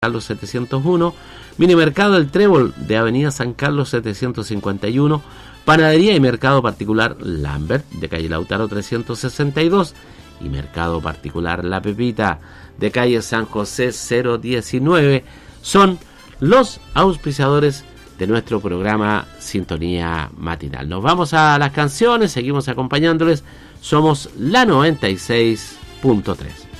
Carlos 701, Minimercado El Trébol de Avenida San Carlos 751, Panadería y Mercado Particular Lambert de calle Lautaro 362 y Mercado Particular La Pepita de calle San José 019 son los auspiciadores de nuestro programa Sintonía Matinal. Nos vamos a las canciones, seguimos acompañándoles, somos la 96.3.